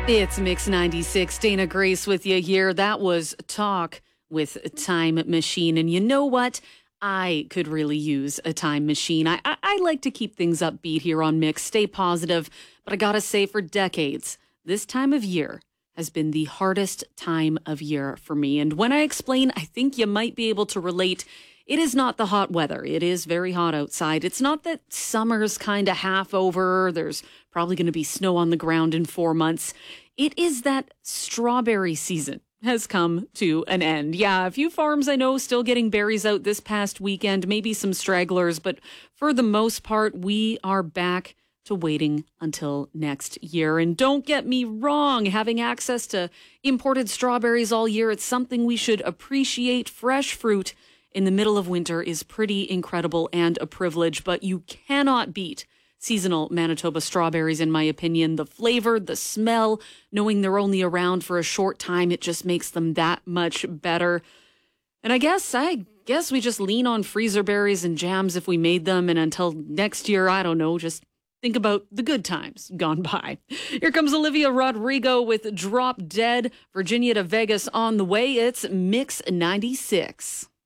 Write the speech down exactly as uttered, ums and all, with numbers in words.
It's Mix ninety-six. Dana Grace with you here. That was Talk with Time Machine. And you know what? I could really use a time machine. I, I, I like to keep things upbeat here on Mix, stay positive. But I gotta say, for decades, this time of year has been the hardest time of year for me. And when I explain, I think you might be able to relate. It is not the hot weather. It is very hot outside. It's not that summer's kind of half over. There's probably going to be snow on the ground in four months. It is that strawberry season has come to an end. Yeah, a few farms I know still getting berries out this past weekend, maybe some stragglers, but for the most part, we are back to waiting until next year. And don't get me wrong, having access to imported strawberries all year, it's something we should appreciate. Fresh fruit in the middle of winter is pretty incredible and a privilege, but you cannot beat seasonal Manitoba strawberries, in my opinion. The flavor, the smell, knowing they're only around for a short time, it just makes them that much better. And I guess, I guess we just lean on freezer berries and jams if we made them. And until next year, I don't know, just think about the good times gone by. Here comes Olivia Rodrigo with Drop Dead. Virginia to Vegas on the way. It's Mix ninety-six.